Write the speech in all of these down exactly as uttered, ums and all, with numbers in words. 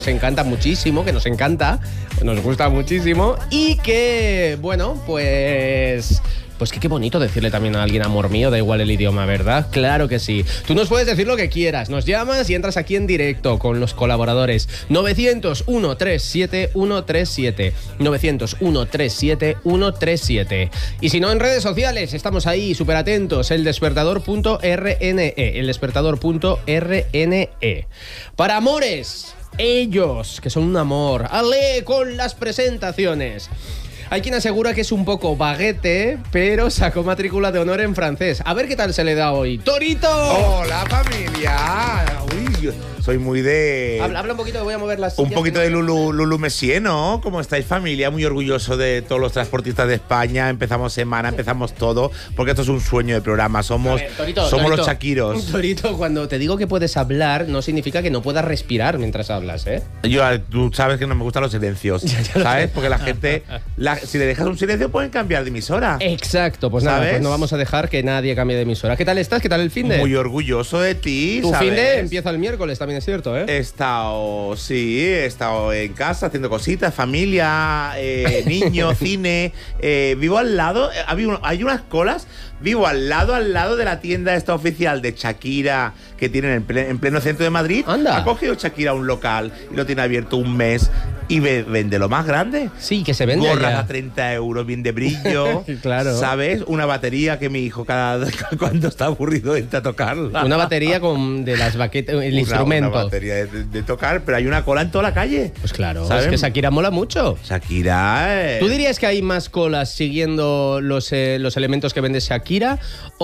Nos encanta muchísimo, que nos encanta, nos gusta muchísimo y que, bueno, pues... Pues que qué bonito decirle también a alguien amor mío, da igual el idioma, ¿verdad? Claro que sí. Tú nos puedes decir lo que quieras, nos llamas y entras aquí en directo con los colaboradores. novecientos, ciento treinta y siete, ciento treinta y siete. novecientos, ciento treinta y siete, ciento treinta y siete. Y si no, en redes sociales, estamos ahí, súper atentos. El despertador punto r n e. El despertador punto r n e. Para amores, ellos, que son un amor. Ale con las presentaciones. Hay quien asegura que es un poco baguete, pero sacó matrícula de honor en francés. A ver qué tal se le da hoy. ¡Torito! ¡Hola, familia! Uy, soy muy de... Habla, habla un poquito, voy a mover las Un sillas. poquito de Lulu, Lulu Messier, ¿no? ¿Cómo estáis, familia? Muy orgulloso de todos los transportistas de España. Empezamos semana, empezamos todo, porque esto es un sueño de programa. Somos, ver, Torito, somos Torito, los Shakiros. Torito, cuando te digo que puedes hablar, no significa que no puedas respirar mientras hablas, ¿eh? Yo, tú sabes que no me gustan los silencios, Ya, ya lo ¿sabes? sé. Porque la gente, la, si le dejas un silencio, pueden cambiar de emisora. Exacto, pues nada, ¿Sabes? pues no vamos a dejar que nadie cambie de emisora. ¿Qué tal estás? ¿Qué tal el finde? Muy orgulloso de ti, Tu ¿sabes? finde empieza el miércoles, también es cierto, ¿eh? He estado, sí, he estado en casa haciendo cositas, familia, eh, niños, cine. Eh, vivo al lado, eh, hay, un- hay unas colas, vivo al lado, al lado de la tienda esta oficial de Shakira que tienen en, ple- en pleno centro de Madrid. Anda. Ha cogido Shakira un local y lo tiene abierto un mes y ve- vende lo más grande. Sí, que se vende Gorras allá. a treinta euros, bien de brillo. Claro. ¿Sabes? Una batería que mi hijo cada cuando está aburrido entra a tocarla. Una batería con de las baquetas, el Una- instrumento. Una batería de, de- de tocar, pero hay una cola en toda la calle. Pues claro, ¿Saben? es que Shakira mola mucho. Shakira. eh, ¿Tú dirías que hay más colas siguiendo los, eh, los elementos que vende Shakira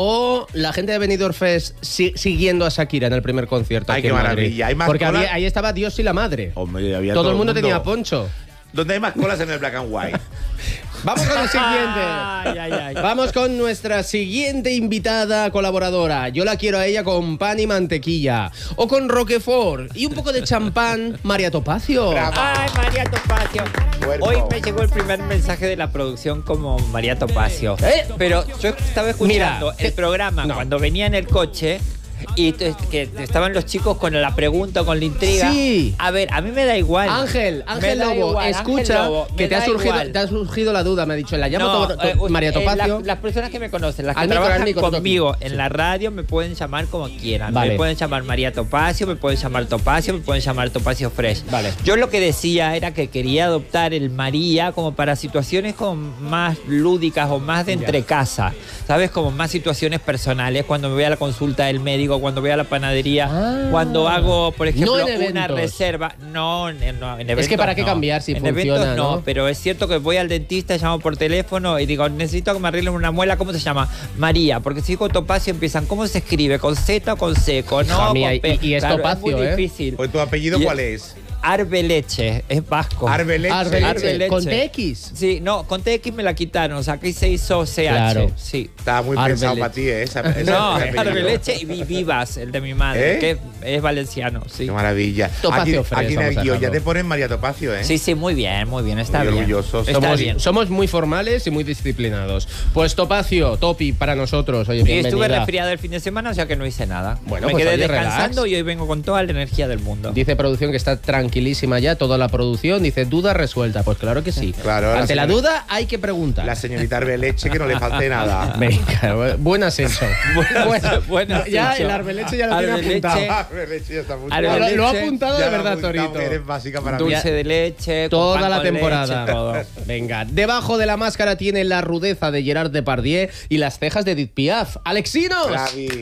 o la gente de Benidorm Fest si- siguiendo a Shakira en el primer concierto? Ay, aquí qué en Madrid? maravilla. Hay más Porque cola- había- ahí estaba Dios y la madre. Hombre, había todo, el mundo, tenía poncho. Donde hay más colas en el Black and White. Vamos con el siguiente. Ay, ay, ay. Vamos con nuestra siguiente invitada colaboradora. Yo la quiero a ella con pan y mantequilla. O con Roquefort y un poco de champán, María Topacio. Bravo. Ay, María Topacio. Cuerpo. Hoy me llegó el primer mensaje de la producción como María Topacio. ¿Eh? Pero yo estaba escuchando Mira, el que- programa no. cuando venía en el coche y t- que estaban los chicos con la pregunta, con la intriga. Sí. A ver, a mí me da igual. Ángel, Me Ángel da Lobo, igual, escucha Ángel Lobo, me que te ha, da surgido, igual. te ha surgido la duda. Me ha dicho, la llamo No, to- to- eh, María eh, Topacio. la- las personas que me conocen, las que Al micro, al trabajan micro, conmigo Toqui. en Sí. la radio, me pueden llamar como quieran. Vale. Me pueden llamar María Topacio, me pueden llamar Topacio, me pueden llamar Topacio Fresh. Vale. Yo lo que decía era que quería adoptar el María como para situaciones como más lúdicas o más de Ya. entre casa. ¿Sabes? Como más situaciones personales, cuando me voy a la consulta del médico, cuando voy a la panadería, Ah. cuando hago, por ejemplo, No en una eventos. reserva. No, en, no, en eventos Es que para qué no. cambiar si en funciona, eventos no, ¿no? pero es cierto que voy al dentista, llamo por teléfono y digo, necesito que me arreglen una muela. ¿Cómo se llama? María, porque si digo Topacio empiezan, ¿cómo se escribe? ¿Con Z o con C? ¿Con Hija no? mía, con P? y- y es Claro, Topacio, muy ¿eh? difícil. Pues tu apellido, Y- ¿cuál es? Arbeleche, es vasco. Arbeleche. Arbeleche, Arbeleche. con T X. Sí, no, con T X me la quitaron, o sea, aquí se hizo C H. Claro. Sí. Estaba muy Arbeleche. pensado para ti, ¿eh? Esa- esa- No, ese apellido. Arbeleche y Vi- Vivas, el de mi madre, ¿Eh? que es valenciano, sí. Qué maravilla. Topacio aquí Fresh, aquí en vamos el a guión ya dejarlo. te ponen María Topacio, ¿eh? Sí, sí, muy bien, muy bien, está Muy bien. orgullosos. Está Somos, bien. somos muy formales y muy disciplinados. Pues Topacio, Topi para nosotros. Oye, Y bienvenida. estuve resfriado el fin de semana, o sea que no hice nada. Bueno, me pues quedé oye, descansando relax. y hoy vengo con toda la energía del mundo. Dice producción que está tranquilísima ya, toda la producción. Dice, duda resuelta. Pues claro que sí. Claro, la Ante la señora- duda hay que preguntar. La señorita Arbeleche, que no le falte nada. Venga, buen ascenso. Buena- buena ya ascenso. el Arbeleche ya lo tiene Arbeleche. apuntado. Arbeleche ya está muy Arbeleche. Lo, lo ha apuntado Ya de lo ha verdad, apuntado, Torito. Eres básica para mí. Dulce de leche, con Toda pan la con temporada. leche, todo. Venga, debajo de la máscara tiene la rudeza de Gerard Depardieu y las cejas de Edith Piaf. ¡Alexinos! Bravi.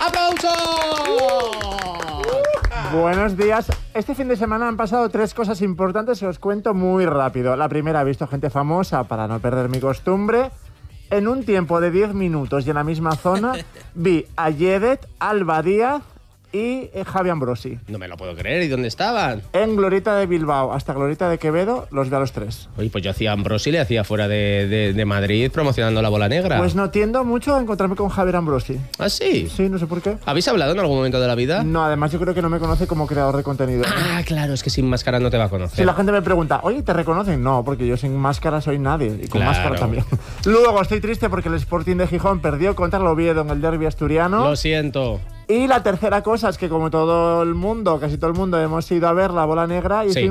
¡Aplausos! Buenos días. Este fin de semana han pasado tres cosas importantes y os cuento muy rápido. La primera, he visto gente famosa, para no perder mi costumbre. En un tiempo de diez minutos y en la misma zona, vi a Yedet, Alba Díaz y eh, Javi Ambrosi. No me lo puedo creer. ¿Y dónde estaban? En Glorieta de Bilbao hasta Glorieta de Quevedo, los vi a los tres. Oye, pues yo hacía Ambrosi, le hacía fuera de, de- de Madrid promocionando la bola negra. Pues no tiendo mucho a encontrarme con Javier Ambrosi. ¿Ah, sí? Sí, no sé por qué. ¿Habéis hablado en algún momento de la vida? No, además yo creo que no me conoce como creador de contenido. Ah, claro, es que sin máscara no te va a conocer. Si la gente me pregunta, oye, ¿te reconocen? No, porque yo sin máscara soy nadie. Y con Claro. máscara también. Luego estoy triste porque el Sporting de Gijón perdió contra el Oviedo en el derbi asturiano. Lo siento. Y la tercera cosa es que como todo el mundo, casi todo el mundo, hemos ido a ver La Bola Negra y Sí.